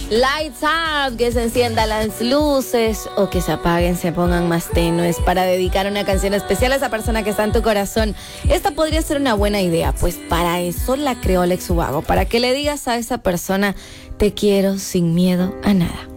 Lights out, que se enciendan las luces o que se apaguen, se pongan más tenues para dedicar una canción especial a esa persona que está en tu corazón. Esta podría ser una buena idea, pues para eso la creó Alex Ubago, para que le digas a esa persona: te quiero sin miedo a nada.